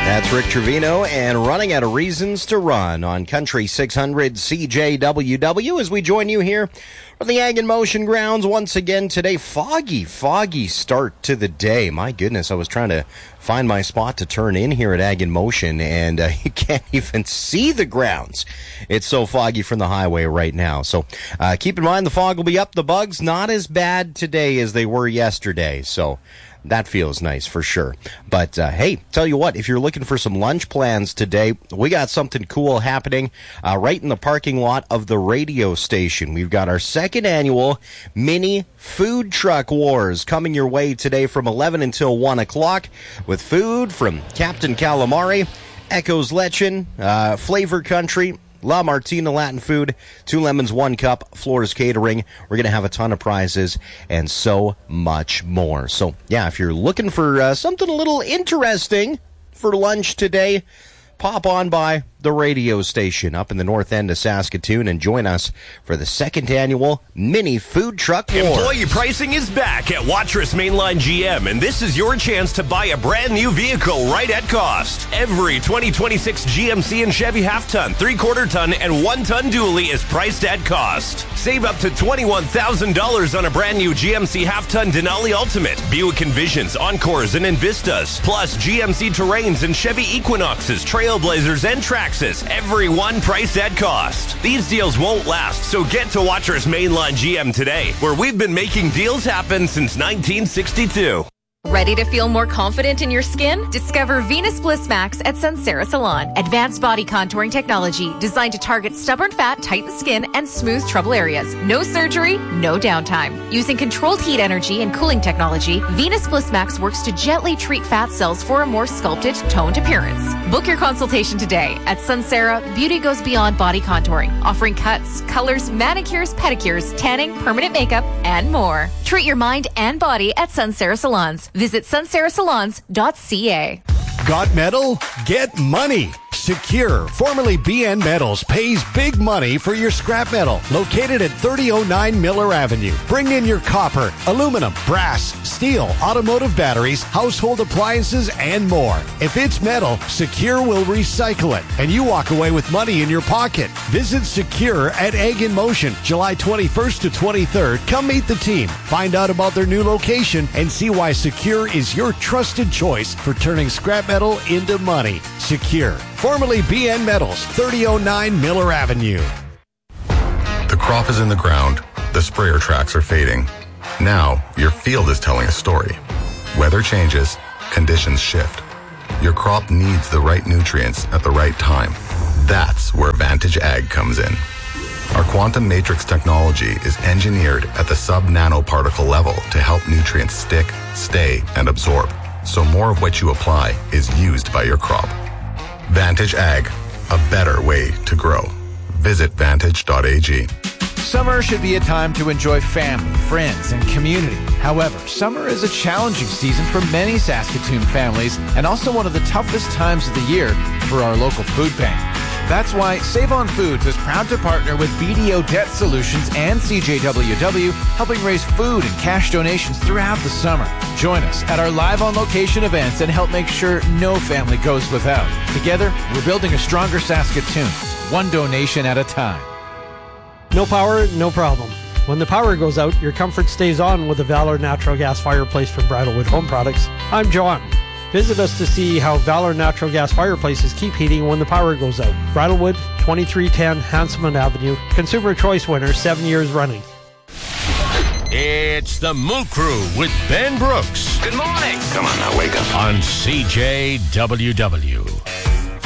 That's Rick Trevino and Running Out of Reasons to Run on Country 600 CJWW as we join you here from the Ag in Motion grounds once again today. Foggy start to the day. My goodness, I was trying to find my spot to turn in here at Ag in Motion, and you can't even see the grounds. It's so foggy from the highway right now. So keep in mind the fog will be up. The bugs not as bad today as they were yesterday. So that feels nice for sure. But hey, tell you what, if you're looking for some lunch plans today, we got something cool happening right in the parking lot of the radio station. We've got our second annual mini food truck wars coming your way today from 11 until 1 o'clock with food from Captain Calamari, Echo's Lechon, Flavor Country, La Martina Latin Food, 2 Lemons, 1 Cup, Flores Catering. We're going to have a ton of prizes and so much more. So, yeah, if you're looking for something a little interesting for lunch today, pop on by the radio station up in the north end of Saskatoon and join us for the second annual mini food truck war. Employee pricing is back at Watrous Mainline GM, and this is your chance to buy a brand new vehicle right at cost. Every 2026 GMC and Chevy half-ton, 3/4 ton, and 1-ton dually is priced at cost. Save up to $21,000 on a brand new GMC half-ton Denali Ultimate, Buick Envisions, Encores, and Envistas, plus GMC Terrains and Chevy Equinoxes, Trailblazers, and Traxxas. Every one priced at cost. These deals won't last, so get to Watrous Mainline GM today, where we've been making deals happen since 1962. Ready to feel more confident in your skin? Discover Venus Bliss Max at Sunsera Salon. Advanced body contouring technology designed to target stubborn fat, tighten skin, and smooth trouble areas. No surgery, no downtime. Using controlled heat energy and cooling technology, Venus Bliss Max works to gently treat fat cells for a more sculpted, toned appearance. Book your consultation today. At Sunsera, beauty goes beyond body contouring, offering cuts, colors, manicures, pedicures, tanning, permanent makeup, and more. Treat your mind and body at Sunsera Salons. Visit sunserasalons.ca. Got metal? Get money. Secure, formerly BN Metals, pays big money for your scrap metal. Located at 3009 Miller Avenue. Bring in your copper, aluminum, brass, steel, automotive batteries, household appliances, and more. If it's metal, Secure will recycle it, and you walk away with money in your pocket. Visit Secure at Ag in Motion, July 21st to 23rd. Come meet the team, find out about their new location, and see why Secure is your trusted choice for turning scrap metal into money. Secure, formerly BN Metals, 3009 Miller Avenue. The crop is in the ground. The sprayer tracks are fading. Now, your field is telling a story. Weather changes, conditions shift. Your crop needs the right nutrients at the right time. That's where Vantage Ag comes in. Our quantum matrix technology is engineered at the sub-nanoparticle level to help nutrients stick, stay, and absorb, so more of what you apply is used by your crop. Vantage Ag, a better way to grow. Visit vantage.ag. Summer should be a time to enjoy family, friends, and community. However, summer is a challenging season for many Saskatoon families and also one of the toughest times of the year for our local food bank. That's why Save on Foods is proud to partner with BDO Debt Solutions and CJWW, helping raise food and cash donations throughout the summer. Join us at our live on location events and help make sure no family goes without. Together, we're building a stronger Saskatoon, one donation at a time. No power, no problem. When the power goes out, your comfort stays on with the Valor Natural Gas Fireplace from Bridalwood Home Products. I'm John. Visit us to see how Valor Natural Gas Fireplaces keep heating when the power goes out. Bridalwood, 2310 Hanselman Avenue. Consumer Choice winner, 7 years running. It's the Moo Crew with Ben Brooks. Good morning. Come on now, wake up. On CJWW.